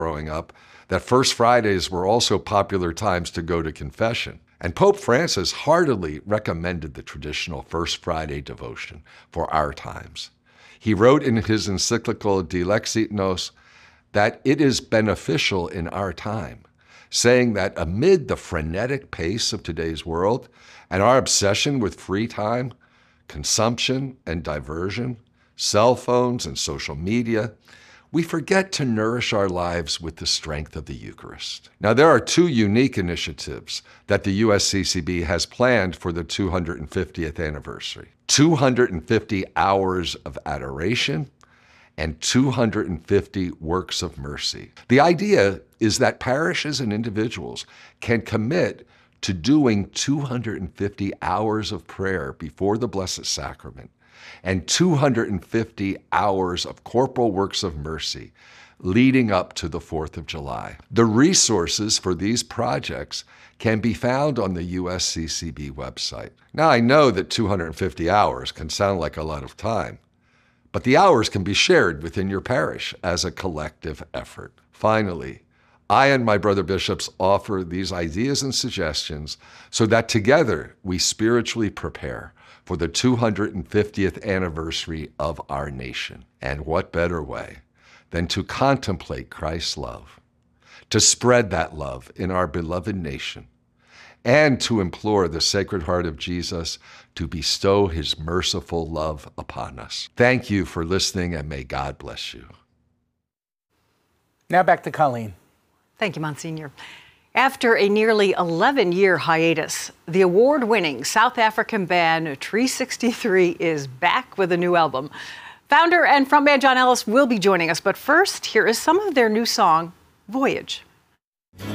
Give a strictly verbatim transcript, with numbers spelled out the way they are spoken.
growing up that First Fridays were also popular times to go to confession. And Pope Francis heartily recommended the traditional First Friday devotion for our times. He wrote in his encyclical De Lexit Nos that it is beneficial in our time, saying that amid the frenetic pace of today's world and our obsession with free time, consumption and diversion, cell phones and social media, we forget to nourish our lives with the strength of the Eucharist. Now, there are two unique initiatives that the U S C C B has planned for the two hundred fiftieth anniversary. two hundred fifty hours of adoration and two hundred fifty works of mercy. The idea is that parishes and individuals can commit to doing two hundred fifty hours of prayer before the Blessed Sacrament and two hundred fifty hours of corporal works of mercy leading up to the fourth of July. The resources for these projects can be found on the U S C C B website. Now, I know that two hundred fifty hours can sound like a lot of time, but the hours can be shared within your parish as a collective effort. Finally, I and my brother bishops offer these ideas and suggestions so that together we spiritually prepare for the two hundred fiftieth anniversary of our nation. And what better way than to contemplate Christ's love, to spread that love in our beloved nation, and to implore the Sacred Heart of Jesus to bestow his merciful love upon us. Thank you for listening, and may God bless you. Now back to Colleen. Thank you, Monsignor. After a nearly eleven-year hiatus, the award-winning South African band Tree sixty-three is back with a new album. Founder and frontman John Ellis will be joining us, but first, here is some of their new song, Voyage.